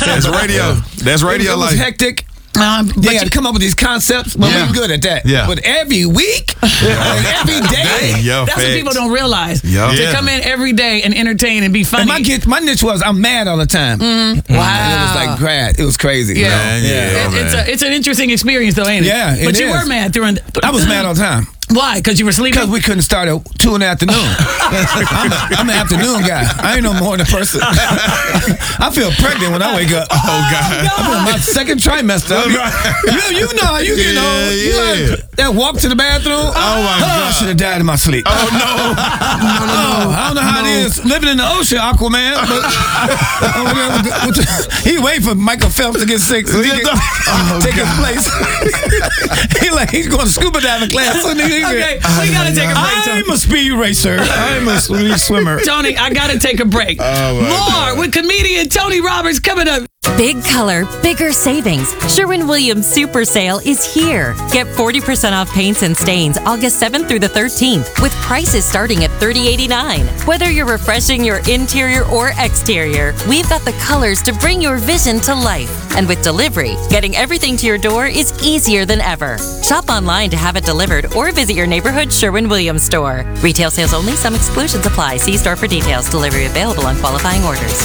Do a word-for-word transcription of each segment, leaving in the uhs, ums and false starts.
That's radio. That's radio It was life. hectic. Um, They but had you, to come up with these concepts, but Yeah. we're good at that. Yeah. But every week, and every day, Yo, that's what facts. people don't realize. Yeah. To Yeah. come in every day and entertain and be funny. and my get, my niche was I'm mad all the time. Mm-hmm. Wow. And it was like grad. It was crazy. Yeah. Man, yeah, It- it's, man. a, it's an interesting experience, though, ain't it? Yeah, it But you is. were mad during. The, I was mad all the time. Why? Because you were sleeping. Because we couldn't start at two in the afternoon. I'm, a, I'm an afternoon guy. I ain't no morning person. I feel pregnant when I wake up. Oh, God. I'm in my second trimester. you, you know, you, you know, Yeah, you yeah. like that walk to the bathroom. Oh, my God. I should have died in my sleep. Oh, no. Oh, I don't know how No. it is living in the ocean, Aquaman. But over there with the, with the, he wait for Michael Phelps to get sick so he can Oh, take his place. he like he's going to scuba diving class. So he- he- Okay, we gotta take a break, Tony. I'm a speed racer. I'm a speed swimmer. Tony, I gotta take a break. Oh, my More God. with comedian Tony Roberts coming up. Big color, bigger savings. Sherwin-Williams Super Sale is here. Get forty percent off paints and stains August seventh through the thirteenth with prices starting at thirty eighty-nine. Whether you're refreshing your interior or exterior, we've got the colors to bring your vision to life. And with delivery, getting everything to your door is easier than ever. Shop online to have it delivered or visit your neighborhood Sherwin-Williams store. Retail sales only, some exclusions apply. See store for details. Delivery available on qualifying orders.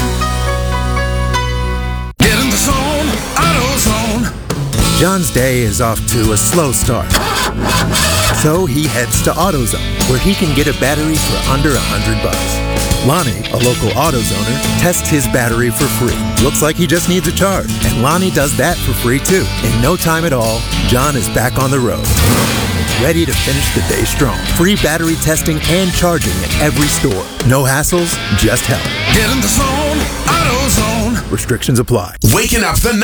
Get in the zone, AutoZone. John's day is off to a slow start. So he heads to AutoZone, where he can get a battery for under a hundred bucks. Lonnie, a local AutoZoner, tests his battery for free. Looks like he just needs a charge, and Lonnie does that for free too. In no time at all, John is back on the road, ready to finish the day strong. Free battery testing and charging at every store. No hassles, just help. Get in the zone, AutoZone. Restrictions apply. Waking up the